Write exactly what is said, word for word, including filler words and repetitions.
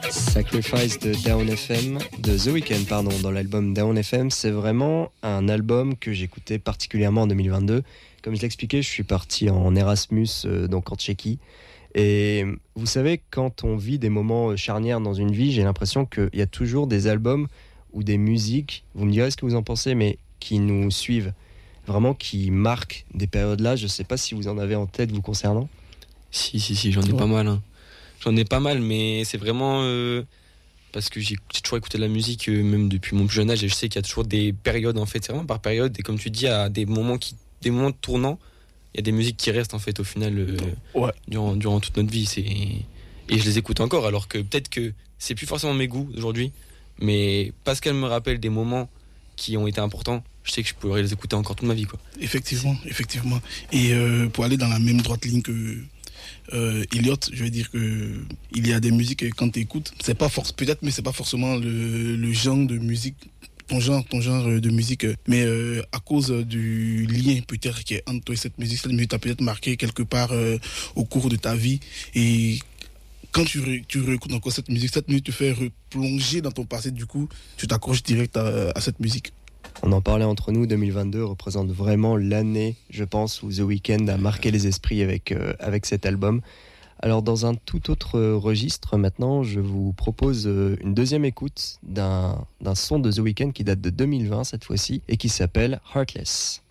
Sacrifice de Down F M, de The Weeknd, pardon, dans l'album Down F M. C'est vraiment un album que j'écoutais particulièrement en deux mille vingt-deux. Comme je l'expliquais, je suis parti en Erasmus, euh, donc en Tchéquie. Et vous savez, quand on vit des moments charnières dans une vie, j'ai l'impression qu'il y a toujours des albums ou des musiques, vous me direz ce que vous en pensez, mais qui nous suivent, vraiment qui marquent des périodes-là. Je ne sais pas si vous en avez en tête vous concernant. Si, si, si, j'en ai ouais. pas mal. Hein. J'en ai pas mal, mais c'est vraiment euh, parce que j'ai, j'ai toujours écouté de la musique, euh, même depuis mon plus jeune âge, et je sais qu'il y a toujours des périodes, en fait, c'est vraiment par période, et comme tu dis, à des moments, qui, des moments tournants, il y a des musiques qui restent, en fait, au final, euh, ouais. durant, durant toute notre vie. C'est... Et je les écoute encore, alors que peut-être que c'est plus forcément mes goûts aujourd'hui, mais parce qu'elles me rappellent des moments qui ont été importants, je sais que je pourrais les écouter encore toute ma vie, quoi. Effectivement, effectivement. Et euh, pour aller dans la même droite ligne que euh, Elliot, je veux dire que il y a des musiques quand tu écoutes, c'est pas force, peut-être, mais c'est pas forcément le, le genre de musique, ton genre, ton genre de musique, mais euh, à cause du lien peut-être qui est entre toi et cette musique, cette musique t'a peut-être marqué quelque part euh, au cours de ta vie, et quand tu, ré, tu réécoutes encore cette musique, cette musique te fait replonger dans ton passé, du coup, tu t'accroches direct à, à cette musique. On en parlait entre nous, deux mille vingt-deux représente vraiment l'année, je pense, où The Weeknd a marqué les esprits avec, euh, avec cet album. Alors, dans un tout autre registre, maintenant, je vous propose une deuxième écoute d'un, d'un son de The Weeknd qui date de deux mille vingt cette fois-ci et qui s'appelle Heartless.